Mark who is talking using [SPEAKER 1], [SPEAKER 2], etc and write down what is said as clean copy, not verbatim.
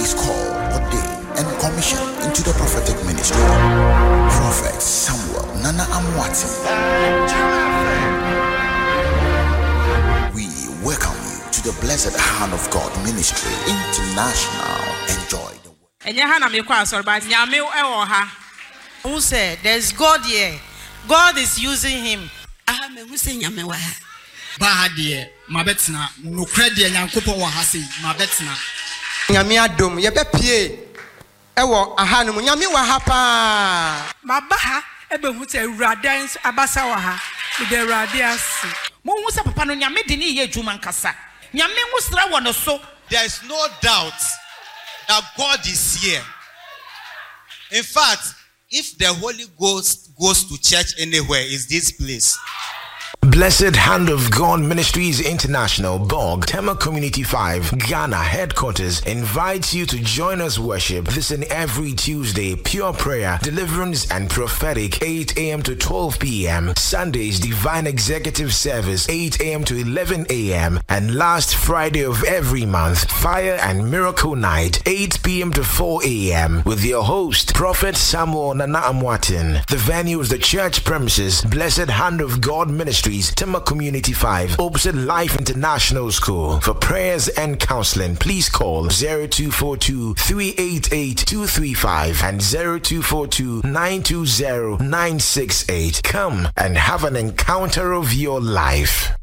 [SPEAKER 1] is called, ordained, and commissioned into the prophetic ministry. Prophet Samuel Nana Amoati. We welcome you to the Blessed Hand of God Ministry International. Enjoy the word.
[SPEAKER 2] Who said there's God here? God is using him.
[SPEAKER 3] Bahadie mabetna no credit yankopon wa hase mabetna
[SPEAKER 4] nyame adom ye be pie ewo ahanum nyame wa ha pa
[SPEAKER 5] mabaha ebehu te awurade abasa wa ha de awurade asi
[SPEAKER 6] mo hu se papa no nyame de ni ye djuma nkasa nyame ngusra wo no so.
[SPEAKER 7] There is no doubt that God is here. In fact, if the Holy Ghost goes to church anywhere, is this place.
[SPEAKER 8] Blessed Hand of God Ministries International, BOG, Tema Community 5, Ghana headquarters invites you to join us worship this and every Tuesday, pure prayer, deliverance and prophetic, 8 a.m. to 12 p.m. Sundays, divine executive service, 8 a.m. to 11 a.m. And last Friday of every month, fire and miracle night, 8 p.m. to 4 a.m. with your host, Prophet Samuel Nana Amoatin. The venue is the church premises, Blessed Hand of God Ministries, Tema Community 5, opposite Life International School. For prayers and counseling, please call 0242 388 235 and 0242 920 968. Come and have an encounter of your life.